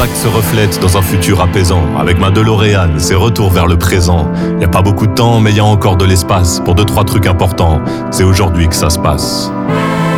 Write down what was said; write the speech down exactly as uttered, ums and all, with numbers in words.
actes se reflètent dans un futur apaisant. Avec ma DeLorean, c'est retour vers le présent. Y a pas beaucoup de temps, mais y a encore de l'espace pour deux, trois trucs importants. C'est aujourd'hui que ça se passe.